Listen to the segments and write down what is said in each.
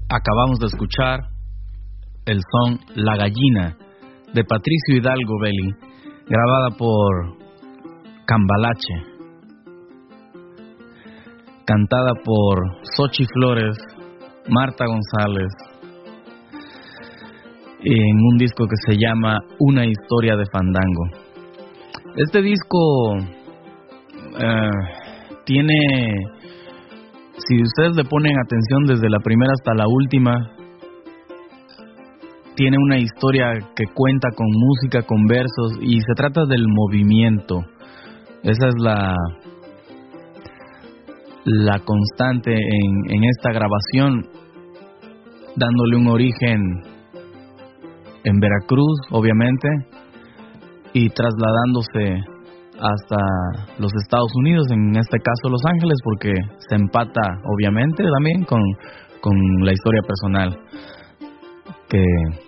Acabamos de escuchar el son La Gallina de Patricio Hidalgo Belli, grabada por Cambalache, cantada por Xochi Flores, Marta González, en un disco que se llama Una Historia de Fandango. Este disco tiene, si ustedes le ponen atención desde la primera hasta la última, tiene una historia que cuenta con música, con versos, y se trata del movimiento. Esa es la constante en esta grabación, dándole un origen en Veracruz, obviamente, y trasladándose hasta los Estados Unidos, en este caso Los Ángeles, porque se empata obviamente también con la historia personal que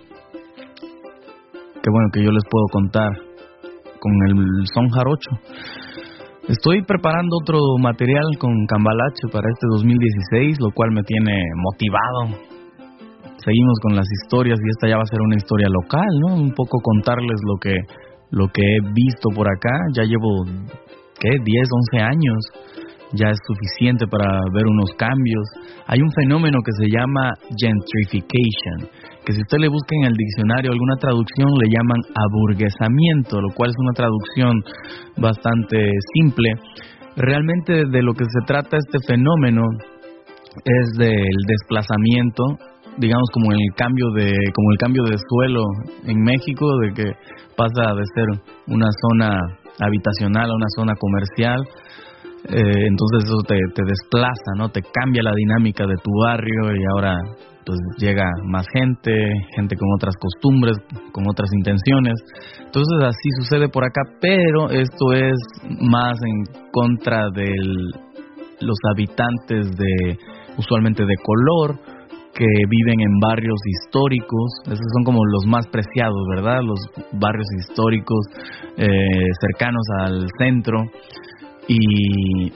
bueno, que yo les puedo contar con el son jarocho. Estoy preparando otro material con Cambalache para este 2016, lo cual me tiene motivado. Seguimos con las historias y esta ya va a ser una historia local, ¿no? Un poco contarles lo que he visto por acá. Ya llevo, 10, 11 años. Ya es suficiente para ver unos cambios. Hay un fenómeno que se llama gentrification, que si usted le busca en el diccionario alguna traducción le llaman aburguesamiento, lo cual es una traducción bastante simple. Realmente de lo que se trata este fenómeno es del desplazamiento, digamos como el cambio de suelo en México, de que pasa de ser una zona habitacional a una zona comercial. Entonces eso te desplaza, ¿no? Te cambia la dinámica de tu barrio y ahora pues llega más gente con otras costumbres, con otras intenciones. Entonces así sucede por acá, pero esto es más en contra de los habitantes usualmente de color, que viven en barrios históricos. Esos son como los más preciados, ¿verdad? Los barrios históricos cercanos al centro. Y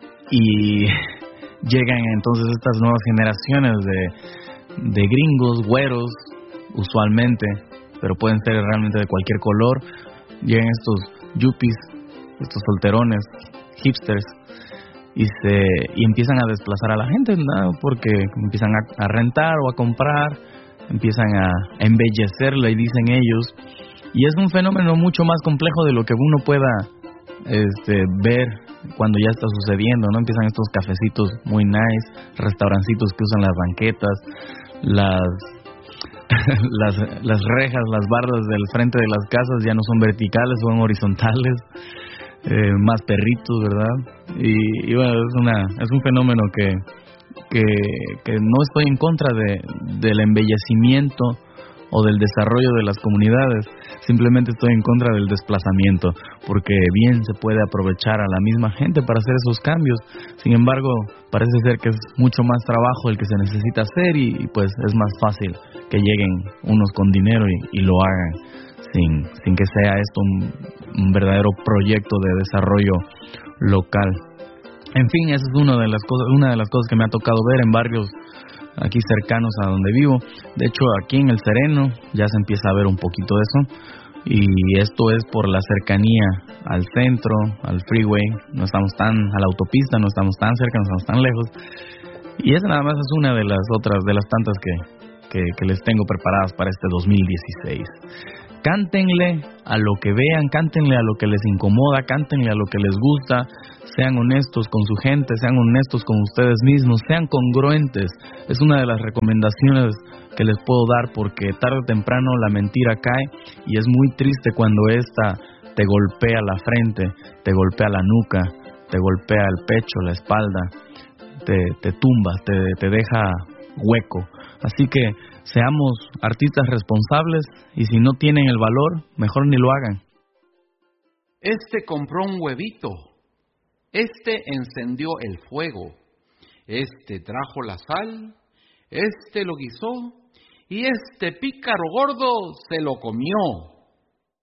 llegan entonces estas nuevas generaciones de gringos, güeros, usualmente, pero pueden ser realmente de cualquier color. Llegan estos yuppies, estos solterones, hipsters, y empiezan a desplazar a la gente, ¿no? Porque empiezan a rentar o a comprar, empiezan a embellecerla, y dicen ellos. Y es un fenómeno mucho más complejo de lo que uno pueda ver cuando ya está sucediendo, ¿no? Empiezan estos cafecitos muy nice, restaurancitos que usan las banquetas, las rejas, las bardas del frente de las casas ya no son verticales, son horizontales, más perritos, ¿verdad? Y bueno, es un fenómeno que no estoy en contra del embellecimiento o del desarrollo de las comunidades, simplemente estoy en contra del desplazamiento, porque bien se puede aprovechar a la misma gente para hacer esos cambios. Sin embargo, parece ser que es mucho más trabajo el que se necesita hacer, y pues es más fácil que lleguen unos con dinero y lo hagan sin que sea esto un verdadero proyecto de desarrollo local. En fin, esa es una de las cosas que me ha tocado ver en barrios aquí cercanos a donde vivo. De hecho, aquí en el Sereno ya se empieza a ver un poquito de eso, y esto es por la cercanía al centro, al freeway. No estamos a la autopista, no estamos tan cerca, no estamos tan lejos, y esa nada más es una de las tantas que les tengo preparadas para este 2016. Cántenle a lo que vean, cántenle a lo que les incomoda, cántenle a lo que les gusta, sean honestos con su gente, sean honestos con ustedes mismos, sean congruentes. Es una de las recomendaciones que les puedo dar, porque tarde o temprano la mentira cae, y es muy triste cuando esta te golpea la frente, te golpea la nuca, te golpea el pecho, la espalda, te tumba, te deja hueco. Así que seamos artistas responsables, y si no tienen el valor, mejor ni lo hagan. Este compró un huevito, este encendió el fuego, este trajo la sal, este lo guisó, y este pícaro gordo se lo comió.